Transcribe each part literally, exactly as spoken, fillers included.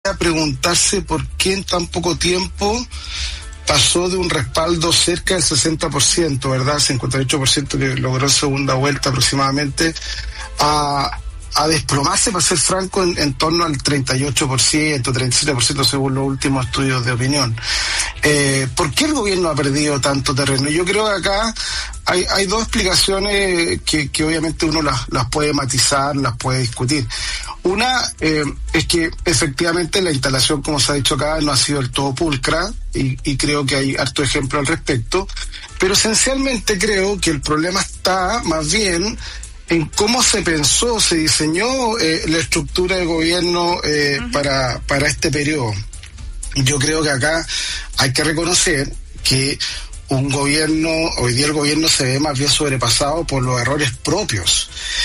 preguntarse por qué en tan poco tiempo pasó de un respaldo cerca del sesenta por ciento, ¿verdad? cincuenta y ocho por ciento que logró segunda vuelta aproximadamente, a, a desplomarse, para ser franco, en, en torno al treinta y ocho por ciento, treinta y siete por ciento según los últimos estudios de opinión. Eh, ¿Por qué el gobierno ha perdido tanto terreno? Yo creo que acá hay, hay dos explicaciones que, que obviamente uno las, las puede matizar, las puede discutir. Una eh, es que efectivamente la instalación, como se ha dicho acá, no ha sido del todo pulcra, y, y creo que hay harto ejemplo al respecto, pero esencialmente creo que el problema está más bien en cómo se pensó, se diseñó eh, la estructura de gobierno eh, uh-huh. para, para este periodo. Yo creo que acá hay que reconocer que un gobierno, hoy día el gobierno se ve más bien sobrepasado por los errores propios,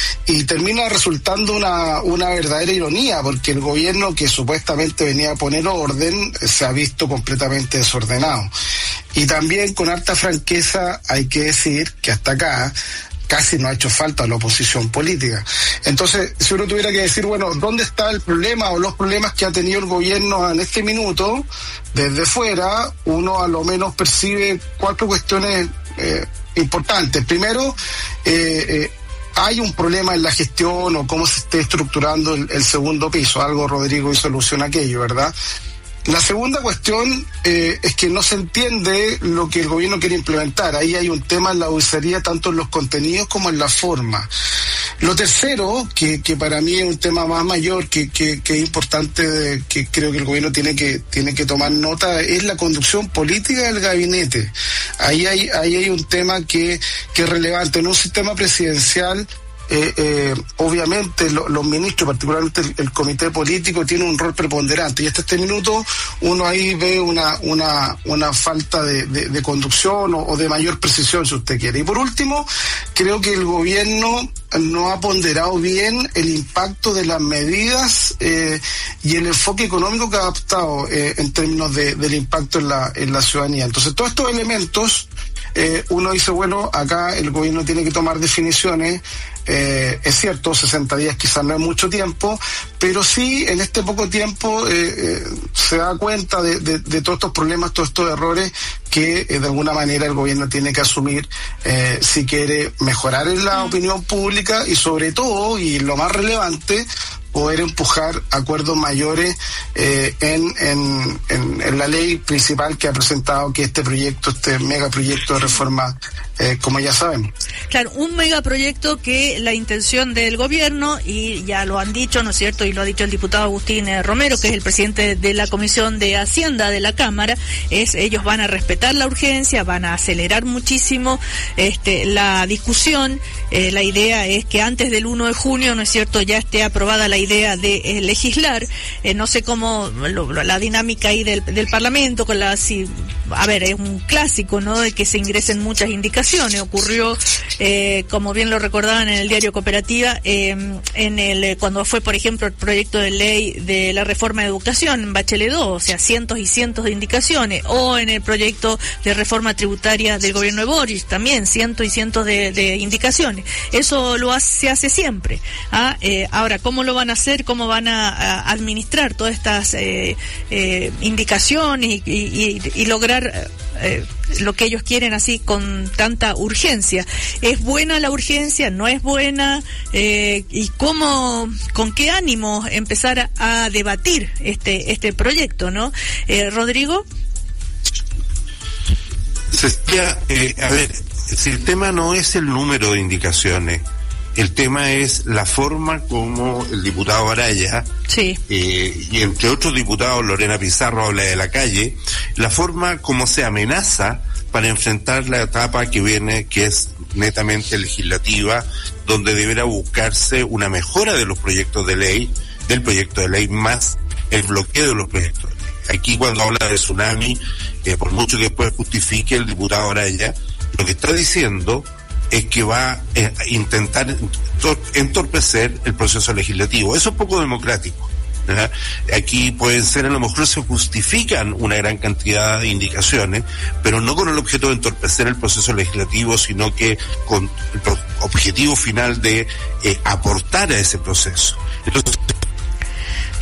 y termina resultando una, una verdadera ironía, porque el gobierno que supuestamente venía a poner orden se ha visto completamente desordenado. Y también, con harta franqueza, hay que decir que hasta acá casi no ha hecho falta la oposición política. Entonces, si uno tuviera que decir, bueno, ¿dónde está el problema o los problemas que ha tenido el gobierno en este minuto? Desde fuera, uno a lo menos percibe cuatro cuestiones eh, importantes. Primero, eh, eh, hay un problema en la gestión o cómo se esté estructurando el, el segundo piso. Algo Rodrigo hizo alusión a aquello, ¿verdad? La segunda cuestión eh, es que no se entiende lo que el gobierno quiere implementar. Ahí hay un tema en la vocería, tanto en los contenidos como en la forma. Lo tercero, que, que para mí es un tema más mayor, que, que, que es importante, de, que creo que el gobierno tiene que, tiene que tomar nota, es la conducción política del gabinete. Ahí hay, ahí hay un tema que, que es relevante. En un sistema presidencial, Eh, eh, obviamente lo, los ministros, particularmente el, el comité político, tiene un rol preponderante, y hasta este minuto uno ahí ve una una una falta de, de, de conducción o, o de mayor precisión, si usted quiere. Y por último, creo que el gobierno no ha ponderado bien el impacto de las medidas eh, y el enfoque económico que ha adoptado eh, en términos de, del impacto en la en la ciudadanía. Entonces, todos estos elementos, eh, uno dice, bueno, acá el gobierno tiene que tomar definiciones. Eh, es cierto, sesenta días quizás no es mucho tiempo, pero sí en este poco tiempo eh, eh, se da cuenta de, de, de todos estos problemas, todos estos errores que eh, de alguna manera el gobierno tiene que asumir eh, si quiere mejorar en la opinión pública y, sobre todo, y lo más relevante, poder empujar acuerdos mayores eh, en, en, en, en la ley principal que ha presentado, que este proyecto, este megaproyecto de reforma, eh, como ya sabemos. Claro, un megaproyecto que la intención del gobierno, y ya lo han dicho, ¿no es cierto?, y lo ha dicho el diputado Agustín eh, Romero, que es el presidente de la Comisión de Hacienda de la Cámara, es ellos van a respetar la urgencia, van a acelerar muchísimo este la discusión. Eh, la idea es que antes del uno de junio, ¿no es cierto?, ya esté aprobada la idea de eh, legislar. Eh, no sé cómo lo, la dinámica ahí del, del Parlamento, con la, si, a ver, es un clásico, ¿no?, de que se ingresen muchas indicaciones. Ocurrió, eh, como bien lo recordaban en el diario Cooperativa, eh, en el cuando fue, por ejemplo, el proyecto de ley de la reforma de educación en Bachelet dos, o sea, cientos y cientos de indicaciones, o en el proyecto de reforma tributaria del gobierno de Boris, también cientos y cientos de, de indicaciones. Eso lo hace, se hace siempre. ¿Ah? Eh, ahora, ¿cómo lo van a hacer? ¿Cómo van a, a administrar todas estas eh, eh, indicaciones y, y, y, y lograr eh, lo que ellos quieren así con tanta urgencia? ¿Es buena la urgencia? ¿No es buena? Eh, ¿Y cómo, con qué ánimo empezar a, a debatir este este proyecto, ¿no? Eh, Rodrigo. Cecilia, eh, a ver, si el tema no es el número de indicaciones, el tema es la forma como el diputado Araya, sí. eh, y entre otros diputados, Lorena Pizarro habla de la calle, la forma como se amenaza para enfrentar la etapa que viene, que es netamente legislativa, donde deberá buscarse una mejora de los proyectos de ley, del proyecto de ley, más el bloqueo de los proyectos de ley. Aquí, cuando habla de tsunami, eh, por mucho que después justifique el diputado Araya, lo que está diciendo es que va a intentar entorpecer el proceso legislativo. Eso es poco democrático, ¿verdad? Aquí pueden ser, a lo mejor se justifican una gran cantidad de indicaciones, pero no con el objeto de entorpecer el proceso legislativo, sino que con el objetivo final de eh, aportar a ese proceso. Entonces,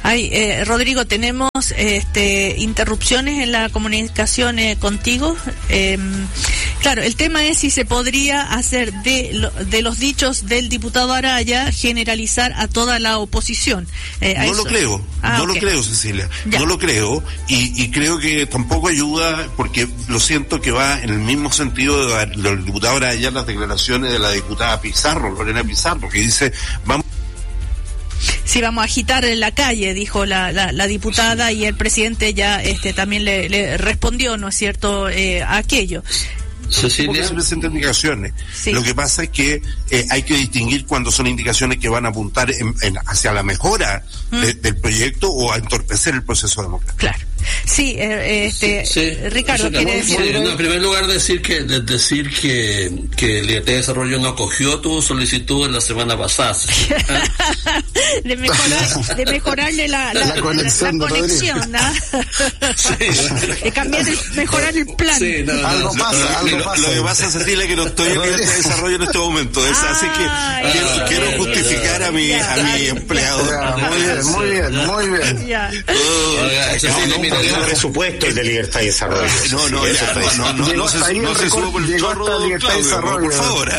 Ay, eh, Rodrigo, tenemos este, interrupciones en la comunicación eh, contigo. Eh, claro, el tema es si se podría hacer de, lo, de los dichos del diputado Araya generalizar a toda la oposición. Eh, no eso. lo creo, ah, no okay. lo creo, Cecilia, ya. no lo creo, y, y creo que tampoco ayuda, porque lo siento que va en el mismo sentido de del diputado Araya, las declaraciones de la diputada Pizarro, Lorena Pizarro, que dice, vamos... Sí, vamos a agitar en la calle, dijo la, la, la diputada, sí. Y el presidente ya este también le, le respondió, ¿no es cierto?, eh, a aquello. Cecilia, se presentan indicaciones. Sí. Lo que pasa es que eh, hay que distinguir cuando son indicaciones que van a apuntar en, en, hacia la mejora mm. de, del proyecto o a entorpecer el proceso democrático. Claro. Sí, eh, este, sí, sí. Ricardo, sí, ¿quiere decir? Sí, no, en primer lugar decir que de, decir que, que el Libertad de Desarrollo no acogió tu solicitud en la semana pasada. de, mejorar, de mejorarle la, la, la, la conexión, la, la conexión, ¿no? Sí. De cambiar, el, mejorar el plan. Sí, no, no, algo no, pasa, no, algo lo, pasa. Lo que pasa, Cecilia, que no estoy en Libertad de Desarrollo en este momento. Es, ah, así que ah, quiero, ya, quiero ya, justificar ya, a mi, ya, a mi empleado. Ya, muy bien, muy bien, muy bien. Ya. Oh, Oiga, Cecilia, mira, el presupuesto es de Libertad y Desarrollo. No, no, ya, no, no, no, no, se, no se subo por el chorro, Libertad y Desarrollo, por favor.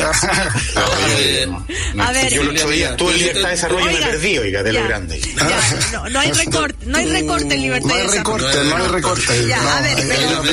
A ver, yo el otro día estuve en Libertad y Desarrollo y me perdí, oiga, de lo grande. No, no hay recorte, no hay recorte en Libertad y Desarrollo. No hay recorte, ya, a ver,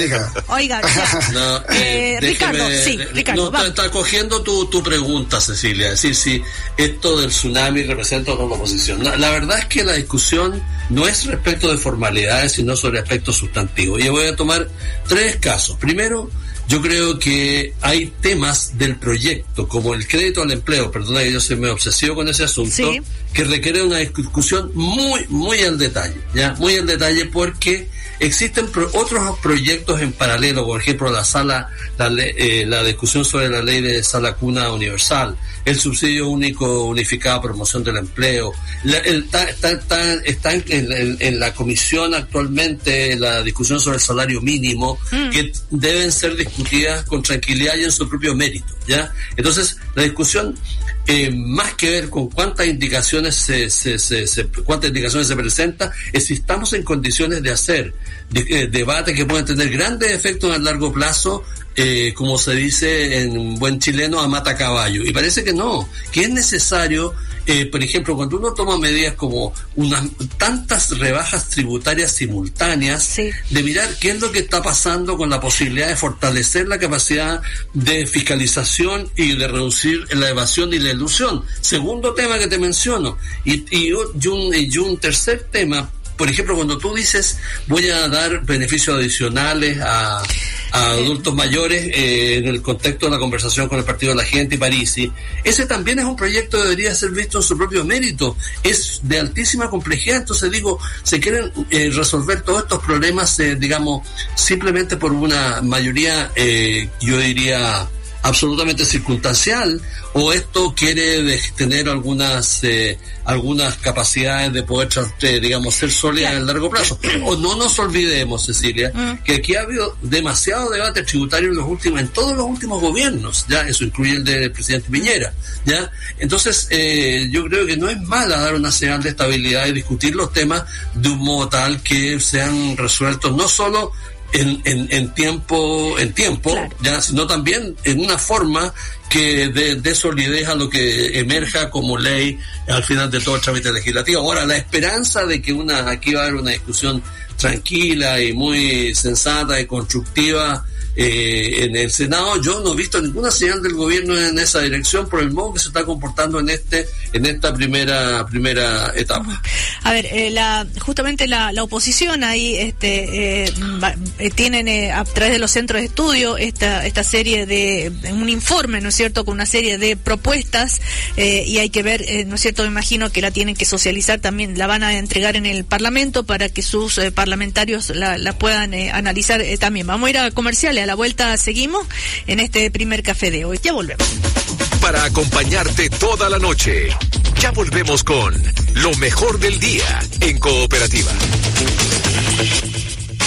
oiga, ya. Ricardo, sí, Ricardo, no, está cogiendo tu, tu pregunta, Cecilia, es decir, si esto del tsunami representa o no la oposición. La, la verdad es que la discusión no es respecto de formalidades, sino sobre aspectos sustantivos. Y yo voy a tomar tres casos. Primero, yo creo que hay temas del proyecto, como el crédito al empleo, perdona que yo se me obsesiono con ese asunto, sí. que requiere una discusión muy, muy al detalle, ya, muy al detalle, porque existen pro- otros proyectos en paralelo, por ejemplo, la sala, la, eh, la discusión sobre la ley de sala cuna universal, el subsidio único unificado, promoción del empleo, la, el, ta, ta, ta, está en, en, en la comisión actualmente la discusión sobre el salario mínimo, mm. que deben ser discutidas con tranquilidad y en su propio mérito, ¿ya? Entonces, la discusión, eh, más que ver con cuántas indicaciones se, se, se, se cuántas indicaciones se presentan, es si estamos en condiciones de hacer de, eh, debates que pueden tener grandes efectos a largo plazo, eh, como se dice en buen chileno, a mata caballo. Y parece que no, que es necesario, eh, por ejemplo, cuando uno toma medidas como unas tantas rebajas tributarias simultáneas, sí. de mirar qué es lo que está pasando con la posibilidad de fortalecer la capacidad de fiscalización y de reducir la evasión y la ilusión. Segundo tema que te menciono. Y, y, y, un, y un tercer tema, por ejemplo, cuando tú dices voy a dar beneficios adicionales a, a adultos mayores eh, en el contexto de la conversación con el Partido de la Gente y Parisi, ese también es un proyecto que debería ser visto en su propio mérito, es de altísima complejidad. Entonces digo, se quieren eh, resolver todos estos problemas, eh, digamos, simplemente por una mayoría, eh, yo diría, absolutamente circunstancial, o esto quiere de tener algunas eh, algunas capacidades de poder, eh, digamos, ser sólidas en el largo plazo. O no nos olvidemos, Cecilia, mm. que aquí ha habido demasiado debate tributario en los últimos, en todos los últimos gobiernos, ya, eso incluye el del presidente Piñera, ya. Entonces, eh, yo creo que no es mala dar una señal de estabilidad y discutir los temas de un modo tal que sean resueltos no solo En, en, en tiempo, en tiempo, claro. ya, sino también en una forma que dé de solidez a lo que emerja como ley al final de todo el trámite legislativo. Ahora, la esperanza de que una aquí va a haber una discusión tranquila y muy sensata y constructiva eh, en el Senado, yo no he visto ninguna señal del gobierno en esa dirección por el modo que se está comportando en este en esta primera primera etapa. A ver, eh, la justamente la, la oposición ahí este eh, va, eh, tienen eh, a través de los centros de estudio esta esta serie de un informe, ¿no es cierto?, con una serie de propuestas eh, y hay que ver, eh, ¿no es cierto?, me imagino que la tienen que socializar también, la van a entregar en el Parlamento para que sus eh, parlamentarios la, la puedan eh, analizar eh, también. Vamos a ir a comerciales, a la vuelta seguimos en este primer café de hoy. Ya volvemos. Para acompañarte toda la noche. Ya volvemos con lo mejor del día en Cooperativa.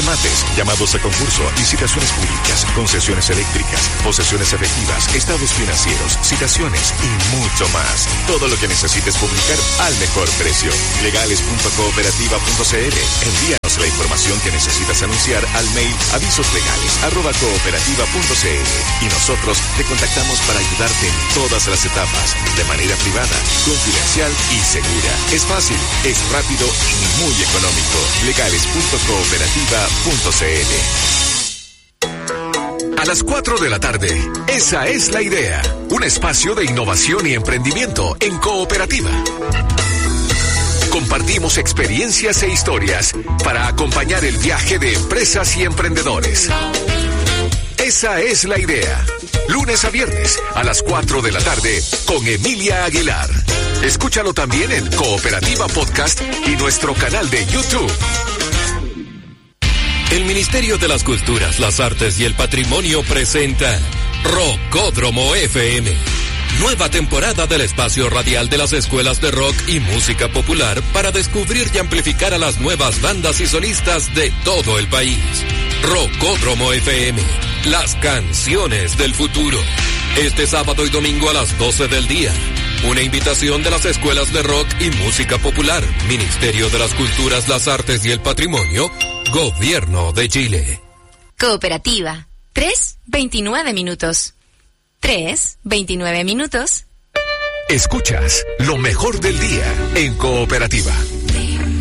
remates, llamados a concurso, licitaciones públicas, concesiones eléctricas, posesiones efectivas, estados financieros, citaciones y mucho más. Todo lo que necesites publicar al mejor precio. legales punto cooperativa punto c l. Envíanos la información que necesitas anunciar al mail avisoslegales arroba cooperativa punto c l y nosotros te contactamos para ayudarte en todas las etapas, de manera privada, confidencial y segura. Es fácil, es rápido y muy económico. legales punto cooperativa punto c l. A las cuatro de la tarde, esa es la idea. Un espacio de innovación y emprendimiento en cooperativa. Compartimos experiencias e historias para acompañar el viaje de empresas y emprendedores. Esa es la idea. Lunes a viernes a las cuatro de la tarde con Emilia Aguilar. Escúchalo también en Cooperativa Podcast y nuestro canal de YouTube. El Ministerio de las Culturas, las Artes y el Patrimonio presenta Rockódromo F M. Nueva temporada del espacio radial de las escuelas de rock y música popular para descubrir y amplificar a las nuevas bandas y solistas de todo el país. Rockódromo F M, las canciones del futuro. Este sábado y domingo a las doce del día. Una invitación de las escuelas de rock y música popular, Ministerio de las Culturas, las Artes y el Patrimonio, Gobierno de Chile. Cooperativa, tres veintinueve minutos. tres veintinueve minutos. Escuchas lo mejor del día en Cooperativa.